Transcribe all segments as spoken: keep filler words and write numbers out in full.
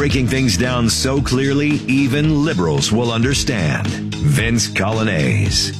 breaking things down so clearly even liberals will understand. Vince Coglianese.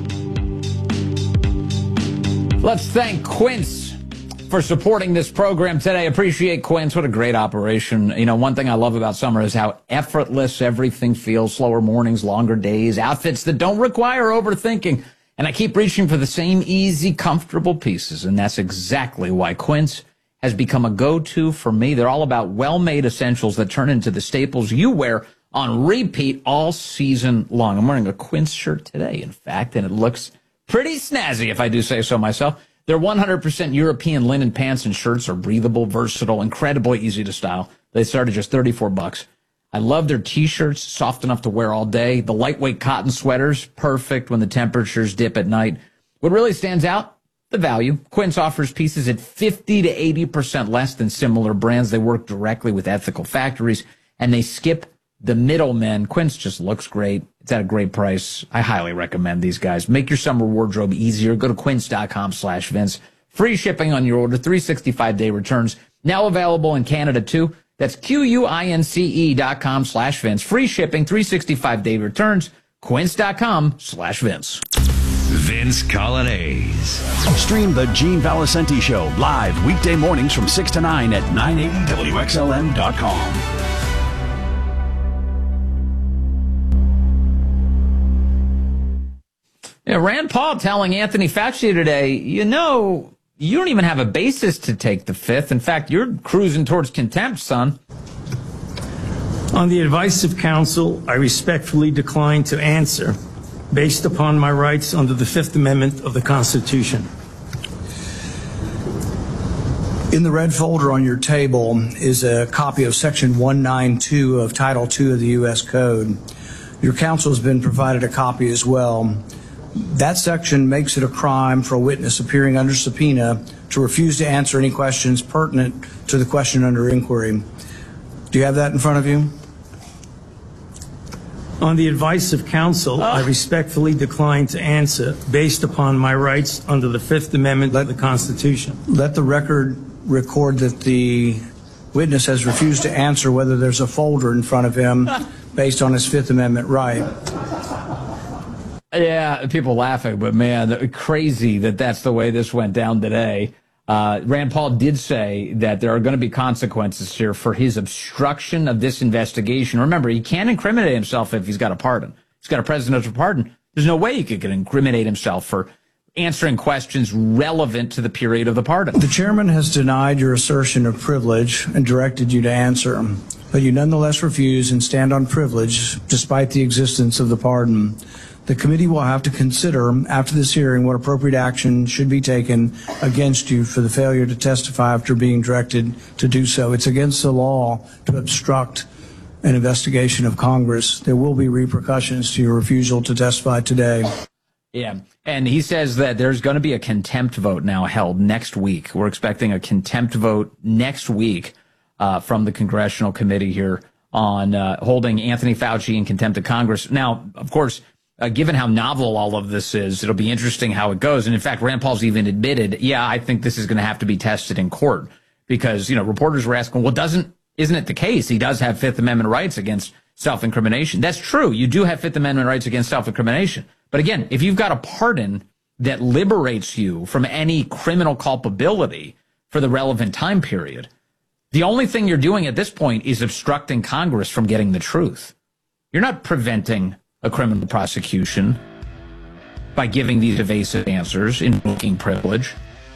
Let's thank Quince for supporting this program today. Appreciate Quince. What a great operation. You know, one thing I love about summer is how effortless everything feels. Slower mornings, longer days, outfits that don't require overthinking. And I keep reaching for the same easy, comfortable pieces. And that's exactly why Quince has become a go-to for me. They're all about well-made essentials that turn into the staples you wear on repeat all season long. I'm wearing a Quince shirt today, in fact, and it looks pretty snazzy, if I do say so myself. Their one hundred percent European linen pants and shirts are breathable, versatile, incredibly easy to style. They start at just thirty-four bucks. I love their T-shirts, soft enough to wear all day. The lightweight cotton sweaters, perfect when the temperatures dip at night. What really stands out? The value. Quince offers pieces at fifty to eighty percent less than similar brands. They work directly with ethical factories, and they skip the middlemen. Quince just looks great. It's at a great price. I highly recommend these guys. Make your summer wardrobe easier. Go to quince.com slash Vince. Free shipping on your order. three hundred sixty-five day returns. Now available in Canada, too. That's Q-U-I-N-C-E dot com slash Vince. Free shipping, three hundred sixty-five day returns. Quince.com slash Vince. Vince Coglianese. Stream the Gene Valicenti Show live weekday mornings from six to nine at nine eighty W X L M dot com. Yeah, Rand Paul telling Anthony Fauci today, you know, you don't even have a basis to take the fifth. In fact, you're cruising towards contempt, son. On the advice of counsel, I respectfully decline to answer based upon my rights under the Fifth Amendment of the Constitution. In the red folder on your table is a copy of Section one ninety-two of Title two of the U S Code. Your counsel has been provided a copy as well. That section makes it a crime for a witness appearing under subpoena to refuse to answer any questions pertinent to the question under inquiry. Do you have that in front of you? On the advice of counsel, uh. I respectfully decline to answer based upon my rights under the Fifth Amendment let, of the Constitution. Let the record record that the witness has refused to answer whether there's a folder in front of him based on his Fifth Amendment right. Yeah, people laughing, but man, crazy that that's the way this went down today. Uh, Rand Paul did say that there are going to be consequences here for his obstruction of this investigation. Remember, he can't incriminate himself if he's got a pardon. He's got a presidential pardon. There's no way he could incriminate himself for answering questions relevant to the period of the pardon. The chairman has denied your assertion of privilege and directed you to answer, but you nonetheless refuse and stand on privilege despite the existence of the pardon. The committee will have to consider after this hearing what appropriate action should be taken against you for the failure to testify after being directed to do so. It's against the law to obstruct an investigation of Congress. There will be repercussions to your refusal to testify today. Yeah, and he says that there's going to be a contempt vote now held next week. We're expecting a contempt vote next week uh, from the Congressional Committee here on uh, holding Anthony Fauci in contempt of Congress. Now, of course, Uh, given how novel all of this is, it'll be interesting how it goes. And in fact, Rand Paul's even admitted, yeah, I think this is going to have to be tested in court because, you know, reporters were asking, well, doesn't, isn't it the case? He does have Fifth Amendment rights against self-incrimination. That's true. You do have Fifth Amendment rights against self-incrimination. But again, if you've got a pardon that liberates you from any criminal culpability for the relevant time period, the only thing you're doing at this point is obstructing Congress from getting the truth. You're not preventing a criminal prosecution by giving these evasive answers, invoking privilege.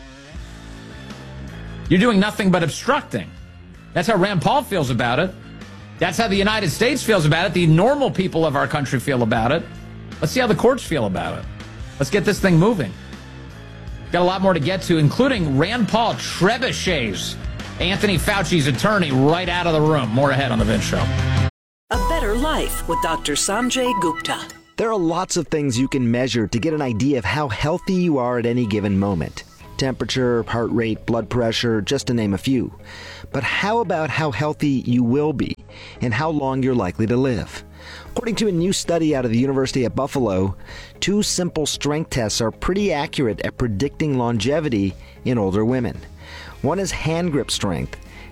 You're doing nothing but obstructing. That's how Rand Paul feels about it. That's how the United States feels about it. The normal people of our country feel about it. Let's see how the courts feel about it. Let's get this thing moving. Got a lot more to get to, including Rand Paul trebuchets Anthony Fauci's attorney right out of the room. More ahead on The Vince Show. A Better Life with Doctor Sanjay Gupta. There are lots of things you can measure to get an idea of how healthy you are at any given moment. Temperature, heart rate, blood pressure, just to name a few. But how about how healthy you will be and how long you're likely to live? According to a new study out of the University at Buffalo, two simple strength tests are pretty accurate at predicting longevity in older women. One is hand grip strength,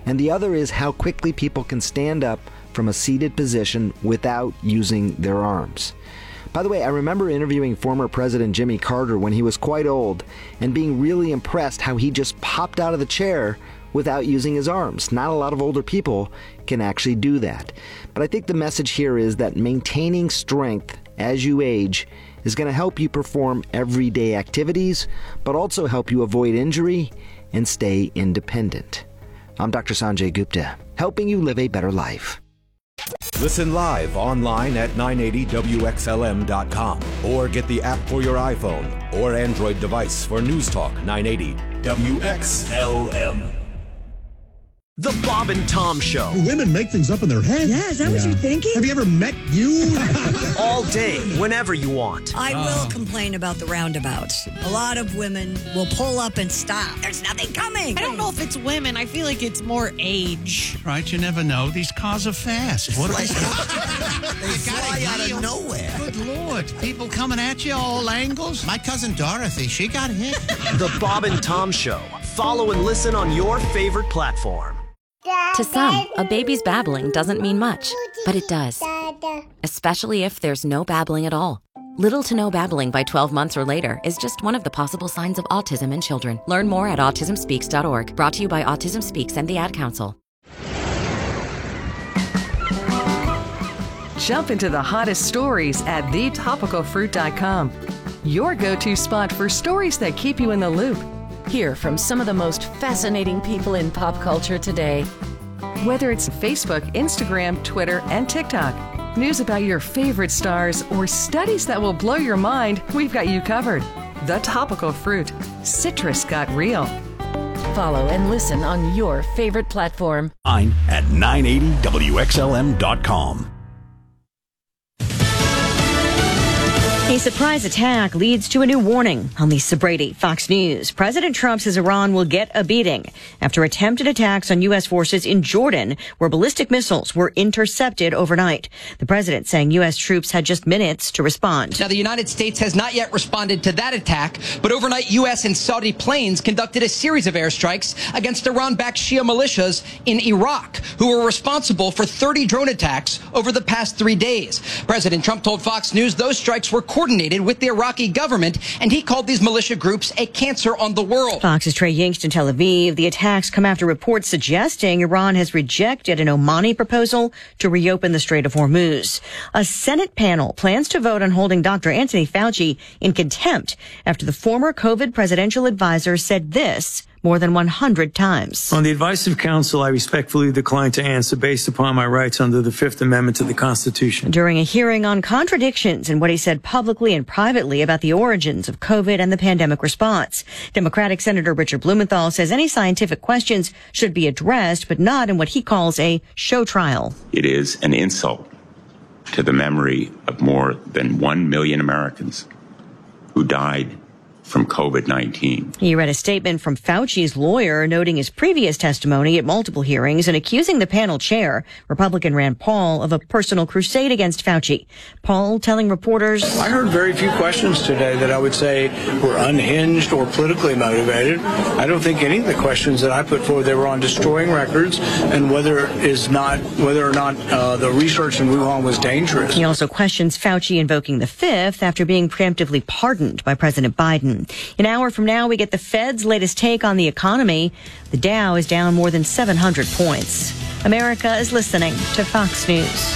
and the other is how quickly people can stand up from a seated position without using their arms. By the way, I remember interviewing former President Jimmy Carter when he was quite old and being really impressed how he just popped out of the chair without using his arms. Not a lot of older people can actually do that. But I think the message here is that maintaining strength as you age is going to help you perform everyday activities, but also help you avoid injury and stay independent. I'm Doctor Sanjay Gupta, helping you live a better life. Listen live online at nine eighty W X L M dot com or get the app for your iPhone or Android device for News Talk nine eighty W X L M. The Bob and Tom Show. Women make things up in their head. Yeah, is that yeah. what you're thinking? Have you ever met you? All day, whenever you want. I uh. will complain about the roundabouts. A lot of women will pull up and stop. There's nothing coming. I don't know if it's women. I feel like it's more age. Right, you never know. These cars are fast. What are they? They fly out of nowhere. Good Lord. People coming at you all angles. My cousin Dorothy, she got hit. The Bob and Tom Show. Follow and listen on your favorite platform. To some, a baby's babbling doesn't mean much, but it does. Especially if there's no babbling at all. Little to no babbling by twelve months or later is just one of the possible signs of autism in children. Learn more at autism speaks dot org. Brought to you by Autism Speaks and the Ad Council. Jump into the hottest stories at the topical fruit dot com. Your go-to spot for stories that keep you in the loop. Hear from some of the most fascinating people in pop culture today. Whether it's Facebook, Instagram, Twitter, and TikTok, news about your favorite stars, or studies that will blow your mind, we've got you covered. The Topical Fruit. Citrus got real. Follow and listen on your favorite platform. At nine eighty W X L M dot com. A surprise attack leads to a new warning. On Lisa Brady, Fox News. President Trump says Iran will get a beating after attempted attacks on U S forces in Jordan, where ballistic missiles were intercepted overnight. The president saying U S troops had just minutes to respond. Now, the United States has not yet responded to that attack, but overnight U S and Saudi planes conducted a series of airstrikes against Iran-backed Shia militias in Iraq, who were responsible for thirty drone attacks over the past three days. President Trump told Fox News those strikes were coordinated with the Iraqi government, and he called these militia groups a cancer on the world. Fox's Trey Yingst in Tel Aviv. The attacks come after reports suggesting Iran has rejected an Omani proposal to reopen the Strait of Hormuz. A Senate panel plans to vote on holding Doctor Anthony Fauci in contempt after the former COVID presidential advisor said this more than one hundred times. On the advice of counsel, I respectfully decline to answer based upon my rights under the Fifth Amendment to the Constitution. During a hearing on contradictions in what he said publicly and privately about the origins of COVID and the pandemic response, Democratic Senator Richard Blumenthal says any scientific questions should be addressed, but not in what he calls a show trial. It is an insult to the memory of more than one million Americans who died from COVID nineteen. He read a statement from Fauci's lawyer noting his previous testimony at multiple hearings and accusing the panel chair, Republican Rand Paul, of a personal crusade against Fauci. Paul telling reporters, I heard very few questions today that I would say were unhinged or politically motivated. I don't think any of the questions that I put forward, they were on destroying records and whether is not whether or not uh, the research in Wuhan was dangerous. He also questions Fauci invoking the Fifth after being preemptively pardoned by President Biden. An hour from now, we get the Fed's latest take on the economy. The Dow is down more than seven hundred points. America is listening to Fox News.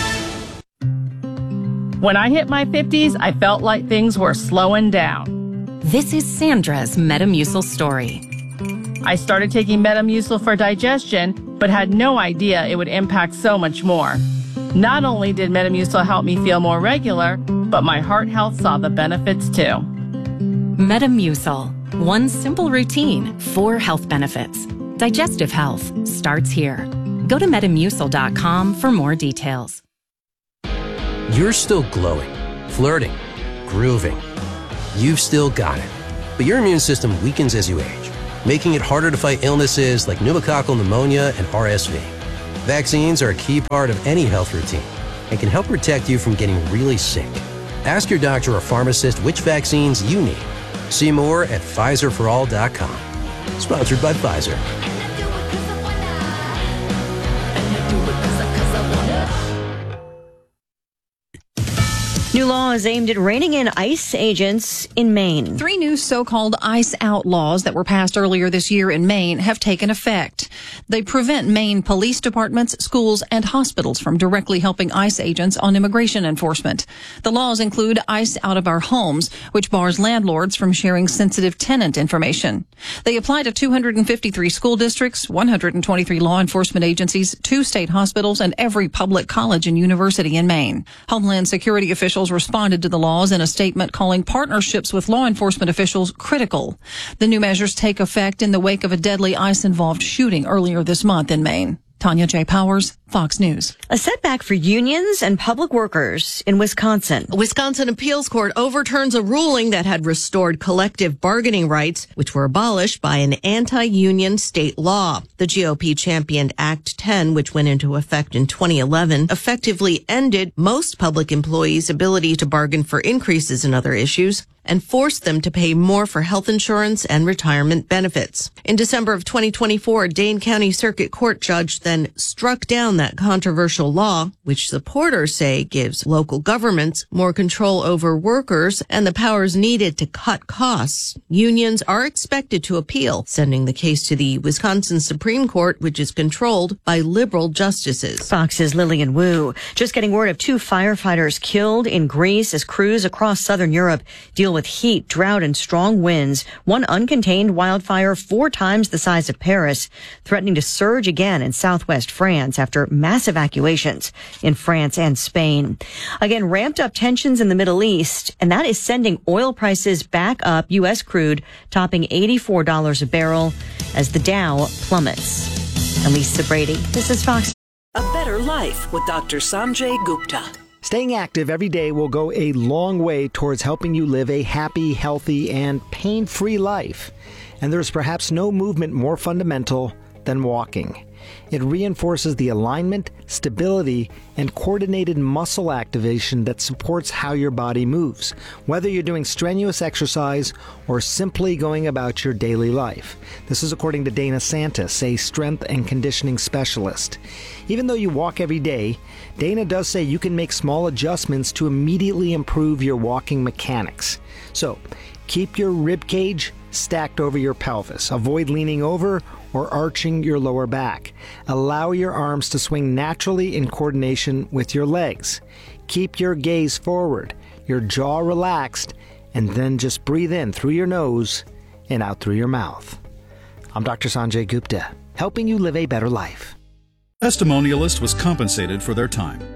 When I hit my fifties, I felt like things were slowing down. This is Sandra's Metamucil story. I started taking Metamucil for digestion, but had no idea it would impact so much more. Not only did Metamucil help me feel more regular, but my heart health saw the benefits too. Metamucil. One simple routine, four health benefits. Digestive health starts here. Go to metamucil dot com for more details. You're still glowing, flirting, grooving. You've still got it. But your immune system weakens as you age, making it harder to fight illnesses like pneumococcal pneumonia and R S V. Vaccines are a key part of any health routine and can help protect you from getting really sick. Ask your doctor or pharmacist which vaccines you need. See more at Pfizer for all dot com. Sponsored by Pfizer. New law is aimed at reining in ICE agents in Maine. Three new so-called ICE outlaws that were passed earlier this year in Maine have taken effect. They prevent Maine police departments, schools, and hospitals from directly helping ICE agents on immigration enforcement. The laws include ICE Out of Our Homes, which bars landlords from sharing sensitive tenant information. They apply to two hundred fifty-three school districts, one hundred twenty-three law enforcement agencies, two state hospitals, and every public college and university in Maine. Homeland Security officials responded to the laws in a statement calling partnerships with law enforcement officials critical. The new measures take effect in the wake of a deadly ICE-involved shooting earlier this month in Maine. Tanya J. Powers, Fox News. A setback for unions and public workers in Wisconsin. A Wisconsin appeals court overturns a ruling that had restored collective bargaining rights, which were abolished by an anti-union state law. The G O P championed Act ten, which went into effect in twenty eleven, effectively ended most public employees' ability to bargain for increases in other issues and forced them to pay more for health insurance and retirement benefits. In December of twenty twenty-four, a Dane County Circuit Court judge then struck down that controversial law, which supporters say gives local governments more control over workers and the powers needed to cut costs. Unions are expected to appeal, sending the case to the Wisconsin Supreme Court, which is controlled by liberal justices. Fox's Lillian Wu. Just getting word of two firefighters killed in Greece as crews across southern Europe deal with heat, drought, and strong winds. One uncontained wildfire four times the size of Paris, threatening to surge again in southwest France after mass evacuations in France and Spain. Again, ramped up tensions in the Middle East, and that is sending oil prices back up, U S crude topping eighty-four dollars a barrel as the Dow plummets. I'm Lisa Brady. This is Fox. A Better Life with Doctor Sanjay Gupta. Staying active every day will go a long way towards helping you live a happy, healthy, and pain-free life. And there's perhaps no movement more fundamental than walking. It reinforces the alignment, stability, and coordinated muscle activation that supports how your body moves, whether you're doing strenuous exercise or simply going about your daily life. This is according to Dana Santis, a strength and conditioning specialist. Even though you walk every day, Dana does say you can make small adjustments to immediately improve your walking mechanics. So, keep your rib cage stacked over your pelvis. Avoid leaning over or arching your lower back. Allow your arms to swing naturally in coordination with your legs. Keep your gaze forward, your jaw relaxed, and then just breathe in through your nose and out through your mouth. I'm Doctor Sanjay Gupta, helping you live a better life. Testimonialist was compensated for their time.